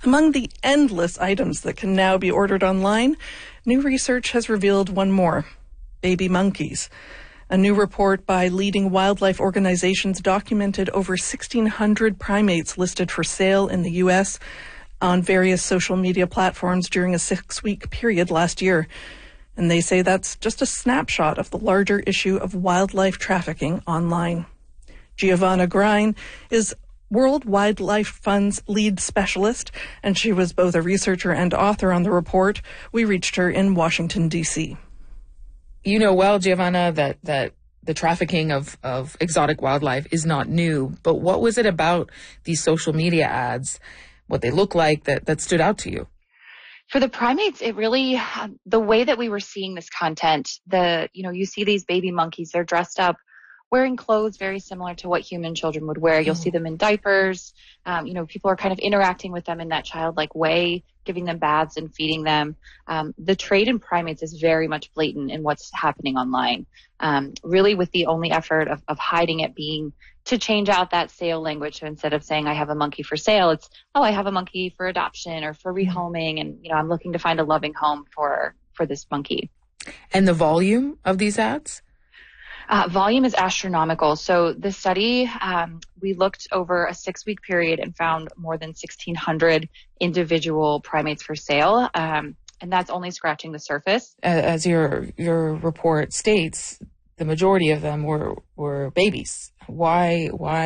Among the endless items that can now be ordered online, new research has revealed one more: baby monkeys. A new report by leading wildlife organizations documented over 1,600 primates listed for sale in the U.S. on various social media platforms during a 6-week period last year. And they say that's just a snapshot of the larger issue of wildlife trafficking online. Giovanna Grein is World Wildlife Fund's lead specialist, and she was both a researcher and author on the report. We reached her in Washington, D.C. You know well, Giovanna, that the trafficking of exotic wildlife is not new, but what was it about these social media ads, what they look like, that stood out to you? For the primates, it really, the way that we were seeing this content, you see these baby monkeys, they're dressed up, wearing clothes very similar to what human children would wear. You'll see them in diapers. People are kind of interacting with them in that childlike way, giving them baths and feeding them. The trade in primates is very much blatant in what's happening online, really with the only effort of hiding it being to change out that sale language. So instead of saying I have a monkey for sale, it's, I have a monkey for adoption or for rehoming, and I'm looking to find a loving home for this monkey. And the volume of these ads? Volume is astronomical. So the study, we looked over a 6-week period and found more than 1,600 individual primates for sale. And that's only scratching the surface. As your report states, the majority of them were babies. Why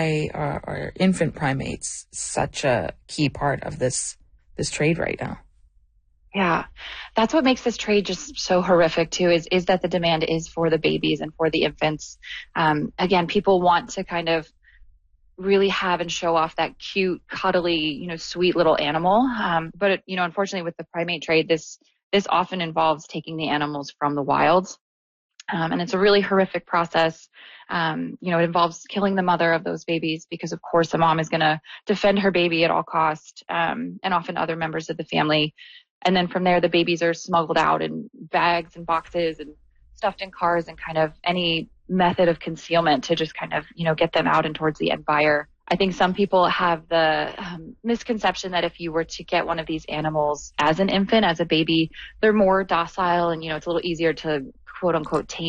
are infant primates such a key part of this trade right now? Yeah, that's what makes this trade just so horrific too, is that the demand is for the babies and for the infants. Again, people want to kind of really have and show off that cute, cuddly, sweet little animal. But unfortunately with the primate trade, this often involves taking the animals from the wild. And it's a really horrific process. It involves killing the mother of those babies because, of course, the mom is going to defend her baby at all cost, and often other members of the family. And then from there, the babies are smuggled out in bags and boxes and stuffed in cars and kind of any method of concealment to just kind of, get them out and towards the end buyer. I think some people have the misconception that if you were to get one of these animals as an infant, as a baby, they're more docile and, it's a little easier to quote unquote tame